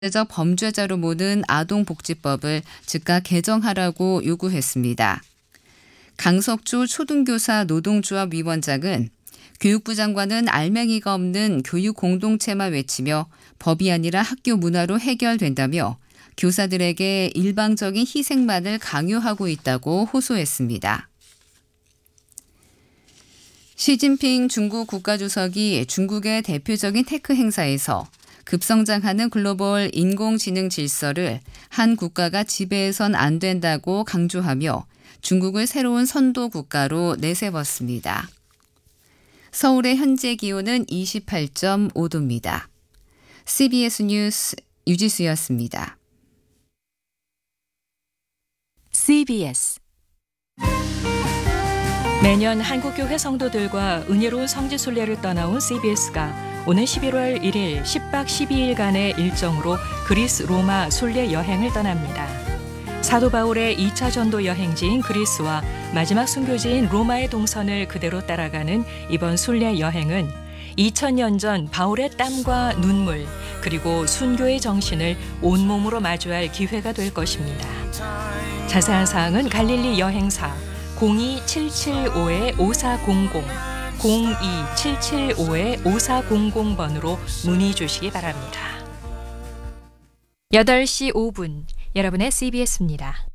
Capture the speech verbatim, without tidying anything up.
적 범죄자로 모는 아동복지법을 즉각 개정하라고 요구했습니다. 강석주 초등교사 노동조합 위원장은 교육부 장관은 알맹이가 없는 교육 공동체만 외치며 법이 아니라 학교 문화로 해결된다며 교사들에게 일방적인 희생만을 강요하고 있다고 호소했습니다. 시진핑 중국 국가주석이 중국의 대표적인 테크 행사에서 급성장하는 글로벌 인공지능 질서를 한 국가가 지배해선 안 된다고 강조하며 중국을 새로운 선도 국가로 내세웠습니다. 서울의 현재 기온은 이십팔 점 오 도입니다. 씨비에스 뉴스 유지수였습니다. 씨비에스 매년 한국교회 성도들과 은혜로운 성지순례를 떠나온 씨비에스가 오는 십일월 일일 십 박 십이 일간의 일정으로 그리스 로마 순례 여행을 떠납니다. 사도 바울의 이 차 전도 여행지인 그리스와 마지막 순교지인 로마의 동선을 그대로 따라가는 이번 순례 여행은 이천 년 전 바울의 땀과 눈물 그리고 순교의 정신을 온몸으로 마주할 기회가 될 것입니다. 자세한 사항은 갈릴리 여행사 공이 칠칠오 오사공공 공이 칠칠오 오사공공 번으로 문의 주시기 바랍니다. 여덟 시 오 분 여러분의 씨비에스입니다.